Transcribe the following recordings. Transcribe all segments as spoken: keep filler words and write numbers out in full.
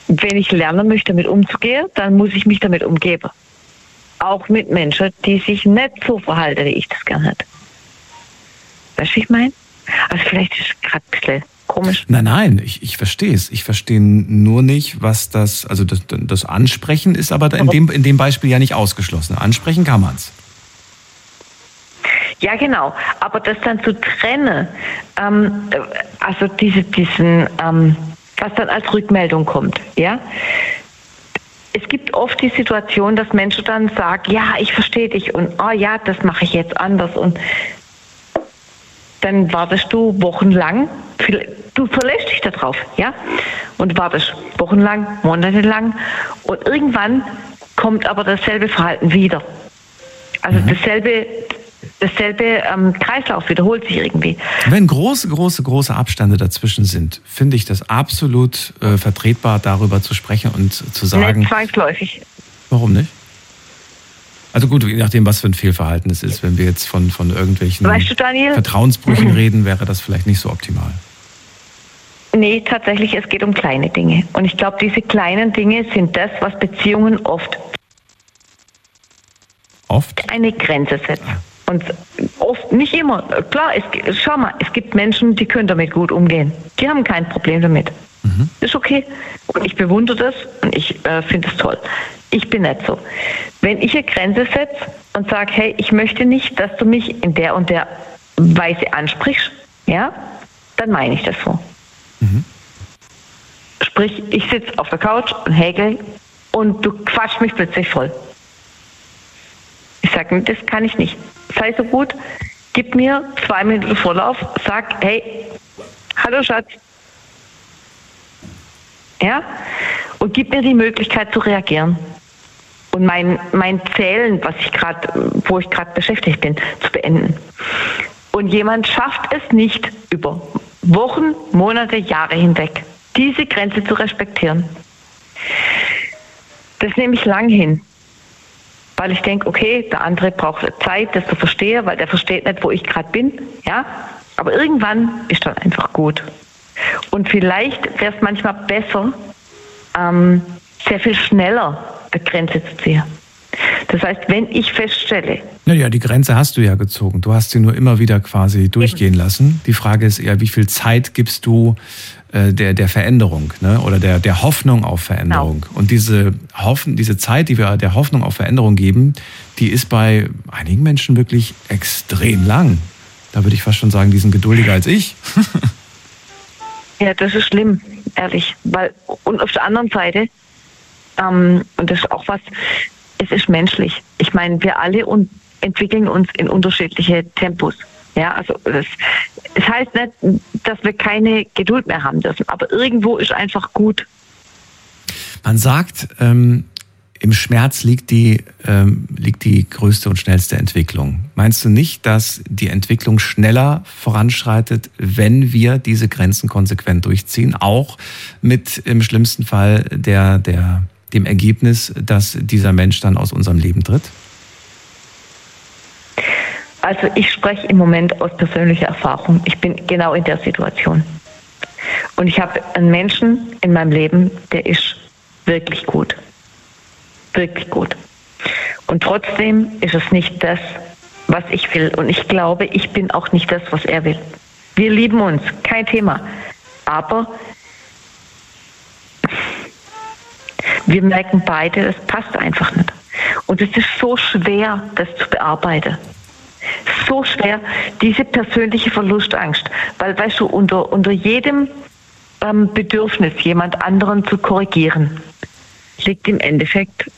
wenn ich lernen möchte, damit umzugehen, dann muss ich mich damit umgeben. Auch mit Menschen, die sich nicht so verhalten, wie ich das gerne hätte. Weißt du, wie ich meine? Also vielleicht ist es gerade ein bisschen komisch. Nein, nein, ich, ich verstehe es. Ich verstehe nur nicht, was das, also das, das Ansprechen ist aber in dem, in dem Beispiel ja nicht ausgeschlossen. Ansprechen kann man es. Ja, genau. Aber das dann zu trennen, ähm, also diese, diesen, ähm, was dann als Rückmeldung kommt, ja. Es gibt oft die Situation, dass Menschen dann sagen, ja, ich verstehe dich und oh ja, das mache ich jetzt anders und dann wartest du wochenlang, du verlässt dich darauf, ja, und wartest wochenlang, monatelang und irgendwann kommt aber dasselbe Verhalten wieder. Also mhm. dasselbe, dasselbe ähm, Kreislauf wiederholt sich irgendwie. Wenn große, große, große Abstände dazwischen sind, finde ich das absolut äh, vertretbar, darüber zu sprechen und zu sagen... Nicht zwangsläufig. Warum nicht? Also gut, je nachdem, was für ein Fehlverhalten es ist. Wenn wir jetzt von, von irgendwelchen weißt du, Daniel? Vertrauensbrüchen reden, wäre das vielleicht nicht so optimal. Nee, tatsächlich, es geht um kleine Dinge. Und ich glaube, diese kleinen Dinge sind das, was Beziehungen oft... Oft? Eine Grenze setzt. Und oft, nicht immer. Klar, es, schau mal, es gibt Menschen, die können damit gut umgehen. Die haben kein Problem damit. Mhm. Ist okay. Und ich bewundere das und ich äh, finde es toll. Ich bin nicht so. Wenn ich eine Grenze setze und sage, hey, ich möchte nicht, dass du mich in der und der Weise ansprichst, ja, dann meine ich das so. Mhm. Sprich, ich sitze auf der Couch und häkel und du quatschst mich plötzlich voll. Ich sage, das kann ich nicht. Sei so gut, gib mir zwei Minuten Vorlauf, sag, hey, hallo Schatz. Ja? Und gib mir die Möglichkeit zu reagieren. Und mein, mein Zählen, was ich gerade, wo ich gerade beschäftigt bin, zu beenden. Und jemand schafft es nicht über Wochen, Monate, Jahre hinweg, diese Grenze zu respektieren. Das nehme ich lang hin. Weil ich denke, okay, der andere braucht Zeit, das zu verstehen, weil der versteht nicht, wo ich gerade bin. Ja? Aber irgendwann ist dann einfach gut. Und vielleicht wäre es manchmal besser, ähm, sehr viel schneller eine Grenze zu ziehen. Das heißt, wenn ich feststelle... Naja, die Grenze hast du ja gezogen. Du hast sie nur immer wieder quasi durchgehen lassen. Die Frage ist eher, wie viel Zeit gibst du äh, der, der Veränderung, ne? Oder der, der Hoffnung auf Veränderung. Genau. Und diese, Hoffen, diese Zeit, die wir der Hoffnung auf Veränderung geben, die ist bei einigen Menschen wirklich extrem lang. Da würde ich fast schon sagen, die sind geduldiger als ich. Ja, das ist schlimm, ehrlich. Weil, und auf der anderen Seite, ähm, und das ist auch was, es ist menschlich. Ich meine, wir alle un- entwickeln uns in unterschiedliche Tempos. Ja, also das, das heißt nicht, dass wir keine Geduld mehr haben dürfen, aber irgendwo ist einfach gut. Man sagt, ähm, im Schmerz liegt die, ähm, liegt die größte und schnellste Entwicklung. Meinst du nicht, dass die Entwicklung schneller voranschreitet, wenn wir diese Grenzen konsequent durchziehen, auch mit im schlimmsten Fall der, der, dem Ergebnis, dass dieser Mensch dann aus unserem Leben tritt? Also ich spreche im Moment aus persönlicher Erfahrung. Ich bin genau in der Situation. Und ich habe einen Menschen in meinem Leben, der ist wirklich gut. Wirklich gut. Und trotzdem ist es nicht das, was ich will. Und ich glaube, ich bin auch nicht das, was er will. Wir lieben uns, kein Thema. Aber wir merken beide, das passt einfach nicht. Und es ist so schwer, das zu bearbeiten. So schwer, diese persönliche Verlustangst. Weil, weißt du, unter, unter jedem ähm, Bedürfnis, jemand anderen zu korrigieren, liegt im Endeffekt...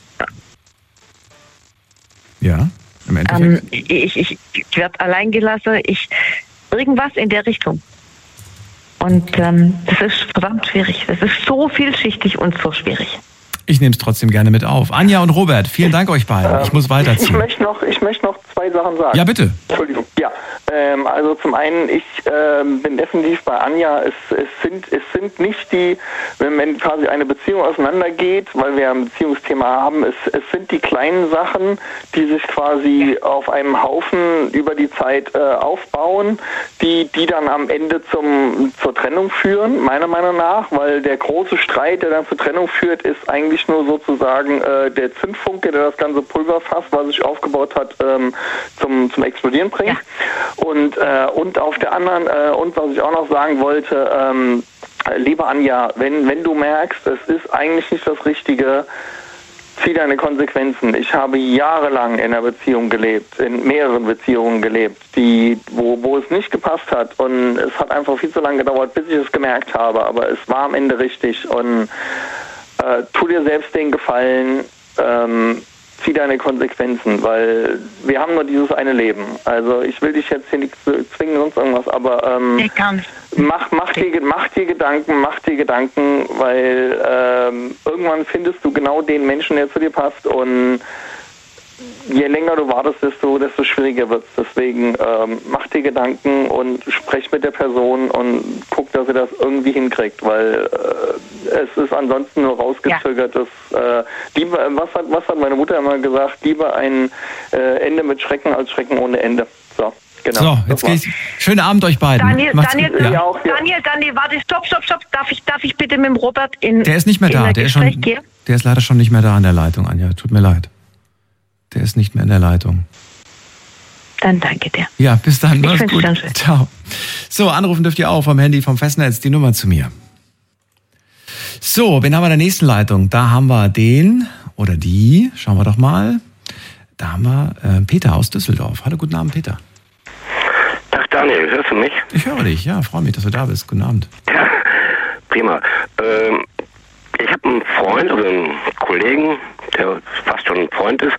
Ja, im Endeffekt? Ähm, ich ich, ich werde allein gelassen, ich, irgendwas in der Richtung. Und ähm, das ist verdammt schwierig. Das ist so vielschichtig und so schwierig. Ich nehme es trotzdem gerne mit auf. Anja und Robert, vielen Dank euch beiden. Ich muss weiterziehen. Ich möchte noch, ich möchte noch zwei zwei Sachen sagen? Ja, bitte. Entschuldigung. Ja, ähm, also zum einen, ich ähm, bin definitiv bei Anja. Es, es sind es sind nicht die, wenn, wenn quasi eine Beziehung auseinandergeht, weil wir ein Beziehungsthema haben, es, es sind die kleinen Sachen, die sich quasi auf einem Haufen über die Zeit äh, aufbauen, die die dann am Ende zum zur Trennung führen, meiner Meinung nach, weil der große Streit, der dann zur Trennung führt, ist eigentlich nur sozusagen äh, der Zündfunke, der das ganze Pulverfass, was sich aufgebaut hat, ähm, zum zum Explodieren bringt. Ja. Und äh, und auf der anderen äh, und was ich auch noch sagen wollte, ähm, liebe Anja, wenn wenn du merkst, es ist eigentlich nicht das Richtige, zieh deine Konsequenzen. Ich habe jahrelang in einer Beziehung gelebt, in mehreren Beziehungen gelebt, die wo wo es nicht gepasst hat, und es hat einfach viel zu lange gedauert, bis ich es gemerkt habe, aber es war am Ende richtig. Und äh, tu dir selbst den Gefallen, ähm, zieh deine Konsequenzen, weil wir haben nur dieses eine Leben. Also ich will dich jetzt hier nicht zwingen, sonst irgendwas, aber ähm, nee, gar nicht. Mach, mach, dir, mach dir Gedanken, mach dir Gedanken, weil ähm, irgendwann findest du genau den Menschen, der zu dir passt, und je länger du wartest, desto, desto schwieriger wird es. Deswegen ähm, mach dir Gedanken und sprech mit der Person und guck, dass ihr das irgendwie hinkriegt, weil äh, es ist ansonsten nur rausgezögertes. Ja. Äh, lieber, was hat, was hat meine Mutter immer gesagt? Lieber ein äh, Ende mit Schrecken als Schrecken ohne Ende. So. Genau, so, jetzt geht's. Schönen Abend euch beiden. Daniel, Daniel, ja. Ja, Daniel, Daniel, warte, stopp, stopp, stopp. Darf ich, darf ich bitte mit dem Robert in Der ist nicht mehr da, der ist, schon, der ist leider schon nicht mehr da an der Leitung, Anja. Tut mir leid. Der ist nicht mehr in der Leitung. Dann danke dir. Ja, bis dann. Ich Mach's gut. Ciao. So, anrufen dürft ihr auch vom Handy, vom Festnetz, die Nummer zu mir. So, wen haben wir in der nächsten Leitung? Da haben wir den oder die, schauen wir doch mal. Da haben wir äh, Peter aus Düsseldorf. Hallo, guten Abend, Peter. Tag Daniel, hörst du mich? Ich höre dich, ja, freue mich, dass du da bist. Guten Abend. Ja, prima. Ähm, ich habe einen Freund oder einen Kollegen, der fast schon ein Freund ist.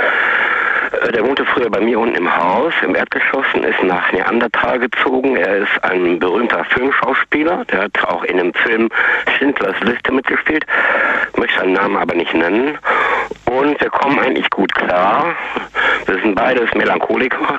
Der wohnte früher bei mir unten im Haus, im Erdgeschoss, und ist nach Neandertal gezogen. Er ist ein berühmter Filmschauspieler. Der hat auch in dem Film Schindlers Liste mitgespielt. Ich möchte seinen Namen aber nicht nennen. Und wir kommen eigentlich gut klar. Wir sind beides Melancholiker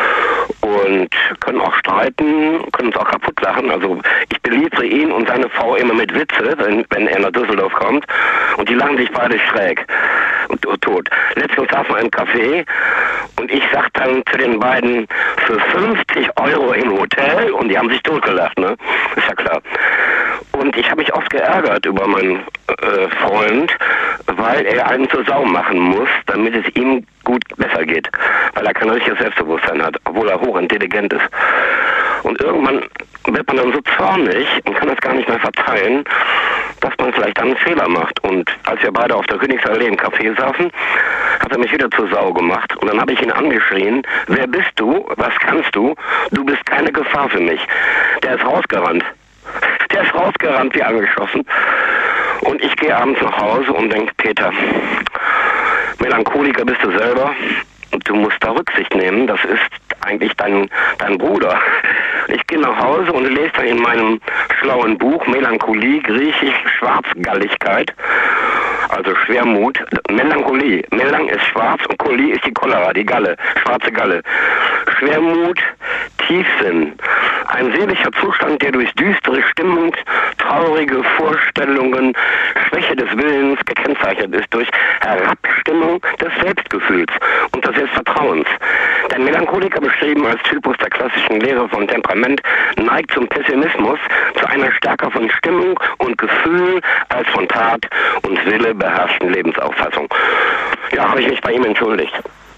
und können auch streiten, können uns auch kaputt lachen. Also ich beliefere ihn und seine Frau immer mit Witze, wenn, wenn er nach Düsseldorf kommt. Und die lachen sich beide schräg und tot. Letztens saßen wir im Café und ich sag dann zu den beiden, für fünfzig Euro im Hotel, und die haben sich totgelacht, ne? Ist ja klar. Und ich habe mich oft geärgert über meinen äh, Freund, weil er einen zur Sau machen muss, damit es ihm gut besser geht. Weil er kein richtiges Selbstbewusstsein hat, obwohl er hochintelligent ist. Und irgendwann wird man dann so zornig und kann das gar nicht mehr verzeihen, dass man vielleicht dann einen Fehler macht. Und als wir beide auf der Königsallee im Café saßen, hat er mich wieder zur Sau gemacht. Und dann habe ich ihn angeschrien: Wer bist du? Was kannst du? Du bist keine Gefahr für mich. Der ist rausgerannt. Der ist rausgerannt wie angeschossen. Und ich gehe abends nach Hause und denke, Peter, Melancholiker bist du selber. Du musst da Rücksicht nehmen. Das ist eigentlich dein, dein Bruder. Ich gehe nach Hause und lese dann in meinem schlauen Buch Melancholie, griechisch Schwarzgalligkeit, also Schwermut, Melancholie. Melang ist schwarz und Cholie ist die Cholera, die Galle, schwarze Galle. Schwermut, Tiefsinn. Ein seelischer Zustand, der durch düstere Stimmung, traurige Vorstellungen, Schwäche des Willens gekennzeichnet ist, durch Herabstimmung des Selbstgefühls und des Selbstvertrauens. Der Melancholiker, beschrieben als Typus der klassischen Lehre von Temperament, neigt zum Pessimismus, zu einer stärker von Stimmung und Gefühl als von Tat und Wille beherrschten Lebensauffassung. Ja, habe ich mich bei ihm entschuldigt.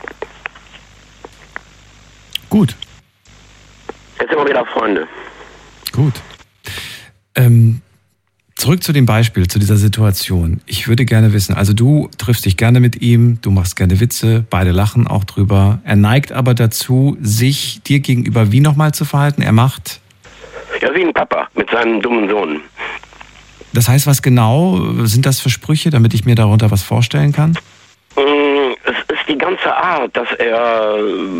Gut. Jetzt sind wir wieder Freunde. Gut. Ähm, zurück zu dem Beispiel, zu dieser Situation. Ich würde gerne wissen, also du triffst dich gerne mit ihm, du machst gerne Witze, beide lachen auch drüber. Er neigt aber dazu, sich dir gegenüber wie nochmal zu verhalten? Er macht... Ja, wie ein Papa mit seinem dummen Sohn. Das heißt, was genau sind das für Sprüche, damit ich mir darunter was vorstellen kann? Es ist die ganze Art, dass er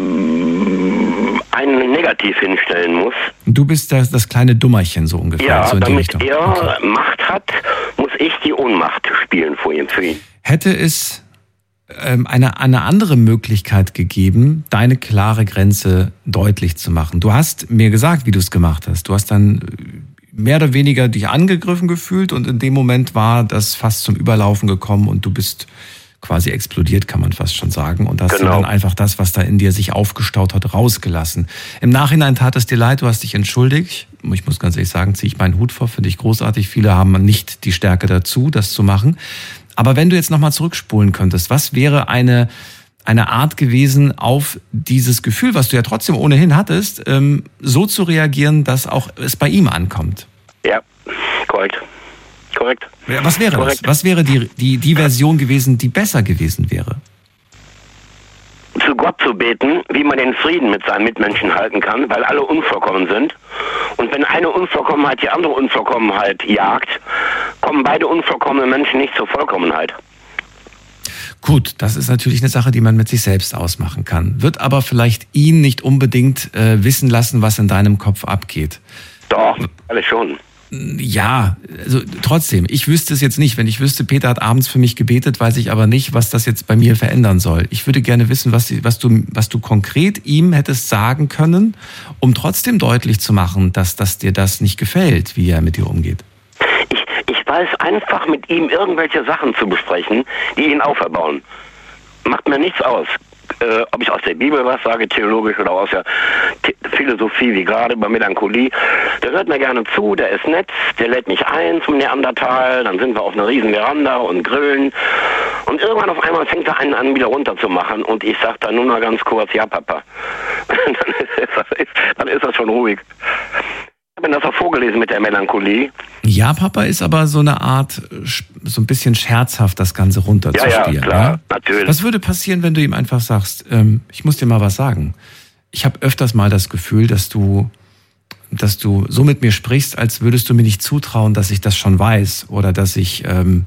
einen negativ hinstellen muss. Du bist das, das kleine Dummerchen so ungefähr. Ja, so in damit die Richtung. er Okay. Macht hat, muss ich die Ohnmacht spielen vor ihm, für ihn. Hätte es ähm, eine, eine andere Möglichkeit gegeben, deine klare Grenze deutlich zu machen. Du hast mir gesagt, wie du es gemacht hast. Du hast dann mehr oder weniger dich angegriffen gefühlt und in dem Moment war das fast zum Überlaufen gekommen und du bist quasi explodiert, kann man fast schon sagen. Und hast genau. dann einfach das, was da in dir sich aufgestaut hat, rausgelassen. Im Nachhinein tat es dir leid, du hast dich entschuldigt. Ich muss ganz ehrlich sagen, ziehe ich meinen Hut vor, finde ich großartig. Viele haben nicht die Stärke dazu, das zu machen. Aber wenn du jetzt nochmal zurückspulen könntest, was wäre eine, eine Art gewesen, auf dieses Gefühl, was du ja trotzdem ohnehin hattest, ähm, so zu reagieren, dass auch es bei ihm ankommt? Ja, korrekt. Korrekt. Was wäre Korrekt. das? Was wäre die, die, die Version gewesen, die besser gewesen wäre? Zu Gott zu beten, wie man den Frieden mit seinen Mitmenschen halten kann, weil alle unvollkommen sind. Und wenn eine Unvollkommenheit die andere Unvollkommenheit jagt, kommen beide unvollkommenen Menschen nicht zur Vollkommenheit. Gut, das ist natürlich eine Sache, die man mit sich selbst ausmachen kann. Wird aber vielleicht ihn nicht unbedingt äh, wissen lassen, was in deinem Kopf abgeht. Doch, alles schon. Ja, also trotzdem, ich wüsste es jetzt nicht. Wenn ich wüsste, Peter hat abends für mich gebetet, weiß ich aber nicht, was das jetzt bei mir verändern soll. Ich würde gerne wissen, was, was, du, was du konkret ihm hättest sagen können, um trotzdem deutlich zu machen, dass, dass dir das nicht gefällt, wie er mit dir umgeht. Ich, ich weiß einfach, mit ihm irgendwelche Sachen zu besprechen, die ihn auferbauen. Macht mir nichts aus. Äh, ob ich aus der Bibel was sage, theologisch oder aus der The- Philosophie, wie gerade bei Melancholie. Der hört mir gerne zu, der ist nett, der lädt mich ein zum Neandertal, dann sind wir auf einer riesen Veranda und grillen. Und irgendwann auf einmal fängt er einen an, wieder runterzumachen und ich sage dann nur noch ganz kurz, ja Papa. dann, ist das, dann ist das schon ruhig. Ich habe das auch vorgelesen mit der Melancholie. Ja, Papa ist aber so eine Art, so ein bisschen scherzhaft, das Ganze runterzuspielen. Ja, ja, klar, ne? natürlich. Was würde passieren, wenn du ihm einfach sagst, ähm, ich muss dir mal was sagen. Ich habe öfters mal das Gefühl, dass du, dass du so mit mir sprichst, als würdest du mir nicht zutrauen, dass ich das schon weiß oder dass ich ähm,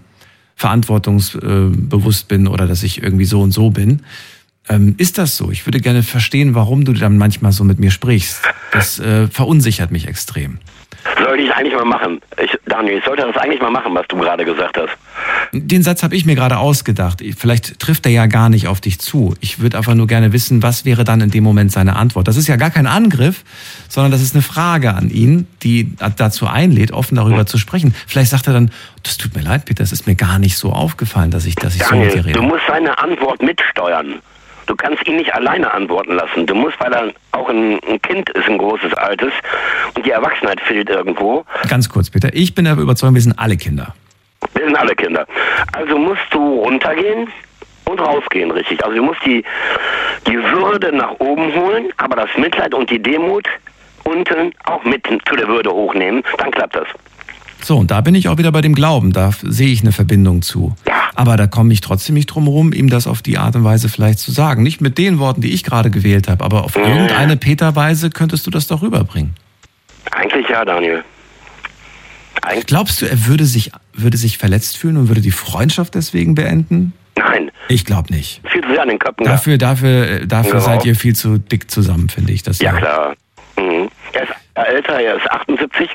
verantwortungsbewusst bin oder dass ich irgendwie so und so bin. Ähm, ist das so? Ich würde gerne verstehen, warum du dann manchmal so mit mir sprichst. Das äh, verunsichert mich extrem. Sollte ich eigentlich mal machen. Ich, Daniel, ich sollte das eigentlich mal machen, was du gerade gesagt hast. Den Satz habe ich mir gerade ausgedacht. Vielleicht trifft er ja gar nicht auf dich zu. Ich würde einfach nur gerne wissen, was wäre dann in dem Moment seine Antwort. Das ist ja gar kein Angriff, sondern das ist eine Frage an ihn, die dazu einlädt, offen darüber hm. zu sprechen. Vielleicht sagt er dann, das tut mir leid, Peter, es ist mir gar nicht so aufgefallen, dass ich, dass ich Daniel, so mit dir rede. Du musst seine Antwort mitsteuern. Du kannst ihn nicht alleine antworten lassen. Du musst, weil er auch ein, ein Kind ist, ein großes, altes, und die Erwachsenheit fehlt irgendwo. Ganz kurz, Peter. Ich bin aber überzeugt, wir sind alle Kinder. Wir sind alle Kinder. Also musst du runtergehen und rausgehen, richtig. Also du musst die, die Würde nach oben holen, aber das Mitleid und die Demut unten auch mit zu der Würde hochnehmen. Dann klappt das. So, und da bin ich auch wieder bei dem Glauben. Da sehe ich eine Verbindung zu. Ja. Aber da komme ich trotzdem nicht drum herum, ihm das auf die Art und Weise vielleicht zu sagen. Nicht mit den Worten, die ich gerade gewählt habe, aber auf mhm. irgendeine Peter-Weise könntest du das doch rüberbringen. Eigentlich ja, Daniel. Eigentlich. Glaubst du, er würde sich, würde sich verletzt fühlen und würde die Freundschaft deswegen beenden? Nein. Ich glaube nicht. Viel zu sehr an den Köpfen. Dafür, dafür, dafür ja. seid ihr viel zu dick zusammen, finde ich. Das ja, ja, klar. Mhm. Er ist älter, er ist achtundsiebzig.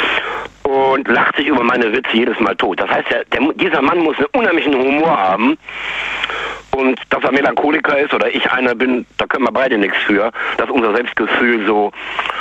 Und lacht sich über meine Witze jedes Mal tot. Das heißt, der, der, dieser Mann muss einen unheimlichen Humor haben. Und dass er Melancholiker ist oder ich einer bin, da können wir beide nichts für. Dass unser Selbstgefühl so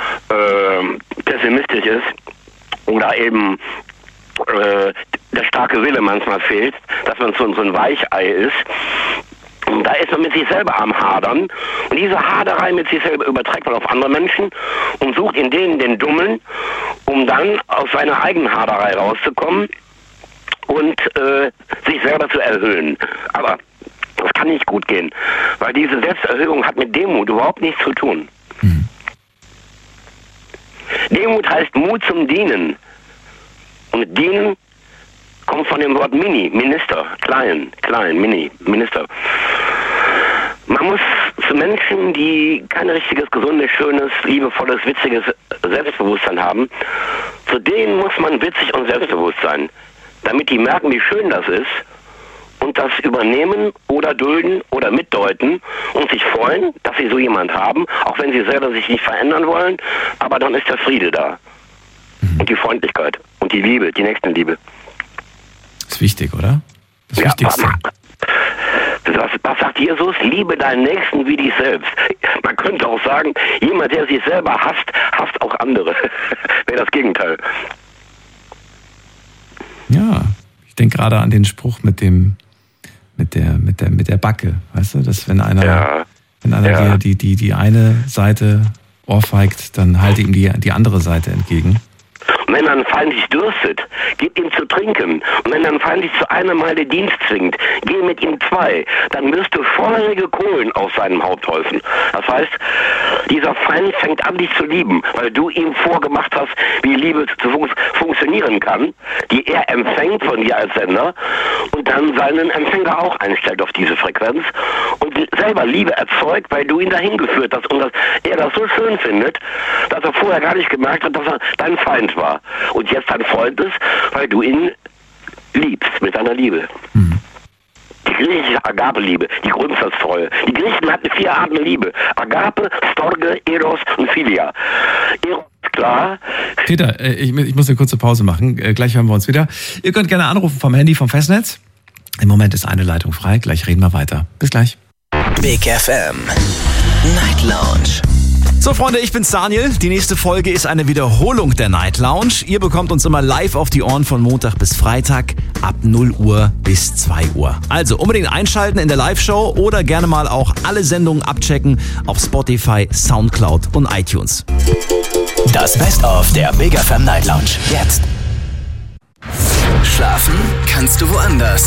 äh, pessimistisch ist. Oder eben äh, der starke Wille manchmal fehlt. Dass man so, so ein Weichei ist. Und da ist man mit sich selber am Hadern. Und diese Haderei mit sich selber überträgt man auf andere Menschen und sucht in denen den Dummen, um dann aus seiner eigenen Haderei rauszukommen und äh, sich selber zu erhöhen. Aber das kann nicht gut gehen, weil diese Selbsterhöhung hat mit Demut überhaupt nichts zu tun. Mhm. Demut heißt Mut zum Dienen. Und Dienen kommt von dem Wort Mini, Minister, klein, klein, Mini, Minister. Man muss zu Menschen, die kein richtiges, gesundes, schönes, liebevolles, witziges Selbstbewusstsein haben, zu denen muss man witzig und selbstbewusst sein, damit die merken, wie schön das ist und das übernehmen oder dulden oder mitdeuten und sich freuen, dass sie so jemand haben, auch wenn sie selber sich nicht verändern wollen, aber dann ist der Friede da. Und die Freundlichkeit und die Liebe, die Nächstenliebe. Das ist wichtig, oder? Das ja, Wichtigste. Was, was sagt Jesus? Liebe deinen Nächsten wie dich selbst. Man könnte auch sagen, jemand, der sich selber hasst, hasst auch andere. Wäre das Gegenteil. Ja, ich denke gerade an den Spruch mit dem, mit der, mit der, mit der Backe, weißt du, dass wenn einer, ja. wenn einer ja. dir die, die, die eine Seite ohrfeigt, dann halte ihm die, die andere Seite entgegen. Und wenn ein Feind dich dürstet, gib ihm zu trinken. Und wenn ein Feind dich zu einer Meile Dienst zwingt, geh mit ihm zwei. Dann wirst du feurige Kohlen aus seinem Haupt häufen. Das heißt, dieser Feind fängt an, dich zu lieben, weil du ihm vorgemacht hast, wie Liebe zu fun- funktionieren kann, die er empfängt von dir als Sender und dann seinen Empfänger auch einstellt auf diese Frequenz und selber Liebe erzeugt, weil du ihn dahin geführt hast und dass er das so schön findet, dass er vorher gar nicht gemerkt hat, dass er dein Feind war und jetzt dein Freund ist, weil du ihn liebst mit deiner Liebe. Mhm. Die griechische Agape-Liebe, die Grundsatztreue. Die Griechen hatten vier Arten Liebe. Agape, Storge, Eros und Philia. Eros, klar. Peter, ich, ich muss eine kurze Pause machen. Gleich hören wir uns wieder. Ihr könnt gerne anrufen vom Handy, vom Festnetz. Im Moment ist eine Leitung frei. Gleich reden wir weiter. Bis gleich. Big F M Night Lounge. So Freunde, ich bin's Daniel. Die nächste Folge ist eine Wiederholung der Night Lounge. Ihr bekommt uns immer live auf die Ohren von Montag bis Freitag ab null Uhr bis zwei Uhr. Also unbedingt einschalten in der Live-Show oder gerne mal auch alle Sendungen abchecken auf Spotify, Soundcloud und iTunes. Das Best-of der Big F M Night Lounge. Jetzt. Schlafen kannst du woanders.